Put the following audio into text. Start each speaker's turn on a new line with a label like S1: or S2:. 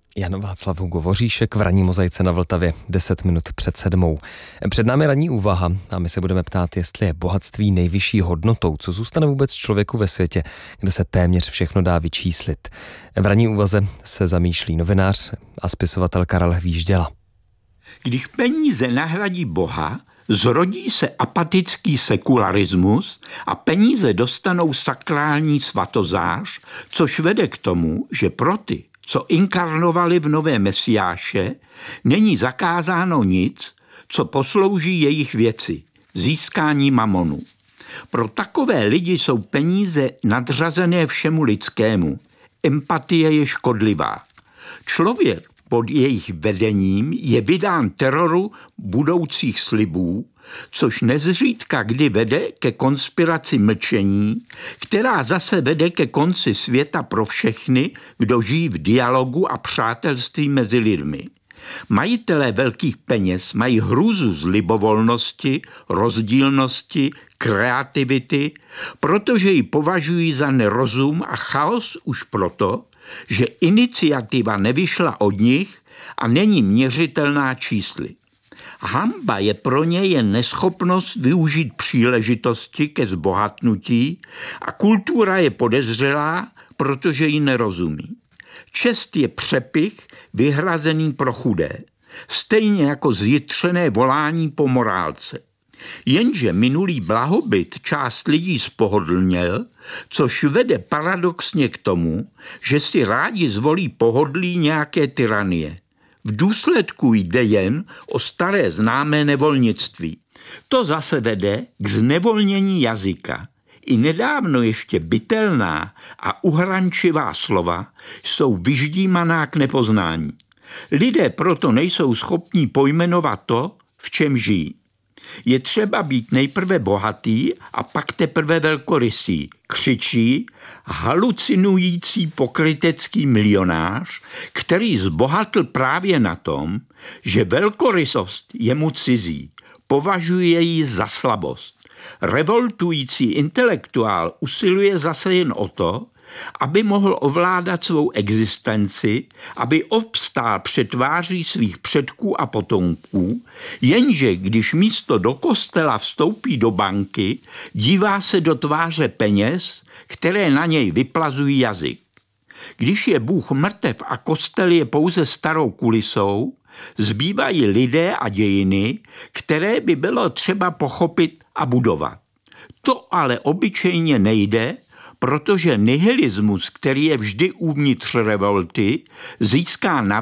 S1: Jan Václav Hugo-Voříšek v ranní mozaice na Vltavě 10 minut před 7. Před námi ranní úvaha a my se budeme ptát, jestli je bohatství nejvyšší hodnotou, co zůstane vůbec člověku ve světě, kde se téměř všechno dá vyčíslit. V ranní úvaze se zamýšlí novinář a spisovatel Karel Hvížděla.
S2: Když peníze nahradí Boha, zrodí se apatický sekularismus a peníze dostanou sakrální svatozář, což vede k tomu, že pro ty, co inkarnovali v nové Mesiáše, není zakázáno nic, co poslouží jejich věci, získání mamonu. Pro takové lidi jsou peníze nadřazené všemu lidskému. Empatie je škodlivá. Člověk pod jejich vedením je vydán teroru budoucích slibů, což nezřídka kdy vede ke konspiraci mlčení, která zase vede ke konci světa pro všechny, kdo žijí v dialogu a přátelství mezi lidmi. Majitelé velkých peněz mají hrůzu z libovolnosti, rozdílnosti, kreativity, protože ji považují za nerozum a chaos už proto, že iniciativa nevyšla od nich a není měřitelná čísly. Hanba je pro ně jen neschopnost využít příležitosti ke zbohatnutí a kultura je podezřelá, protože ji nerozumí. Čest je přepych vyhrazený pro chudé, stejně jako zjitřené volání po morálce. Jenže minulý blahobyt část lidí spohodlněl, což vede paradoxně k tomu, že si rádi zvolí pohodlí nějaké tyranie. V důsledku jde jen o staré známé nevolnictví. To zase vede k znevolnění jazyka. I nedávno ještě bytelná a uhrančivá slova jsou vyždímaná k nepoznání. Lidé proto nejsou schopní pojmenovat to, v čem žijí. Je třeba být nejprve bohatý a pak teprve velkorysý, křičí halucinující pokrytecký milionář, který zbohatl právě na tom, že velkorysost je mu cizí, považuje ji za slabost. Revoltující intelektuál usiluje zase jen o to, aby mohl ovládat svou existenci, aby obstál před tváří svých předků a potomků, jenže když místo do kostela vstoupí do banky, dívá se do tváře peněz, které na něj vyplazují jazyk. Když je Bůh mrtev a kostel je pouze starou kulisou, zbývají lidé a dějiny, které by bylo třeba pochopit a budovat. To ale obyčejně nejde, protože nihilismus, který je vždy uvnitř revolty, získá